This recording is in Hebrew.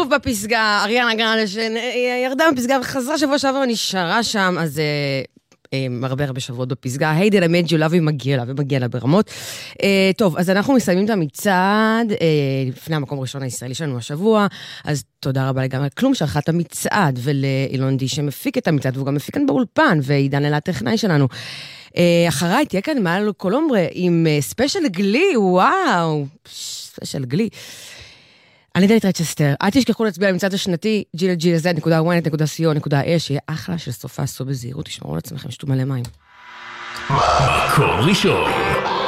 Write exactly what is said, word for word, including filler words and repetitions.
שוב בפסגה, אריאנה גרנדה, שירדה בפסגה וחזרה שבוע שעבר ונשארה שם, אז הרבה הרבה שבועות בפסגה. היי דילה מג'ולה ומגיע לה, ומגיע לה ברמות. טוב, אז אנחנו מסיימים את המצעד, לפני המקום הראשון הישראלי שלנו השבוע, אז תודה רבה לגמרי כלום שערכה את המצעד, ולאילון די שמפיק את המצעד, והוא גם מפיק כאן באולפן, ועידן אלה הטכנאי שלנו. אחריי תהיה כאן מעל קולומברה עם ספיישל גלי, וואו, ספיישל גלי. אני דלית רצ'סטר, אל תשכחו להצביע למצעד השנתי, ג'י אל ג'י זד נקודה וויינט נקודה סי או נקודה איי, שיהיה אחלה של סופה, סו בזהירות, תשמרו לעצמכם, שתו מלא מים. מקום ראשון.